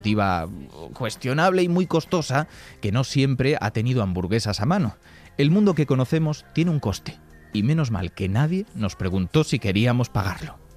cuestionable y muy costosa que no siempre ha tenido hamburguesas a mano. El mundo que conocemos tiene un coste y menos mal que nadie nos preguntó si queríamos pagarlo.